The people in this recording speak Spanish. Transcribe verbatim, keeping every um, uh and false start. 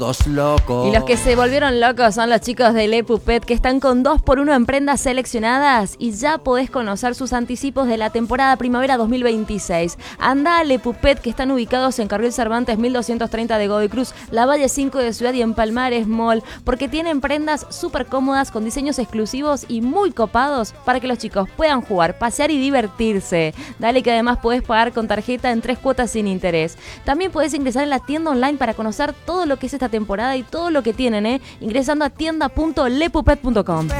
Dos locos. Y los que se volvieron locos son los chicos de Le Puppet, que están con dos por uno en prendas seleccionadas y ya podés conocer sus anticipos de la temporada primavera dos mil veintiséis. Anda a Le Puppet, que están ubicados en Carril Cervantes mil doscientos treinta de Godoy Cruz, La Valle cinco de Ciudad y en Palmares Mall, porque tienen prendas súper cómodas con diseños exclusivos y muy copados para que los chicos puedan jugar, pasear y divertirse. Dale, que además podés pagar con tarjeta en tres cuotas sin interés. También podés ingresar en la tienda online para conocer todo lo que es esta temporada y todo lo que tienen, ¿eh? ingresando a tienda punto le puppet punto com.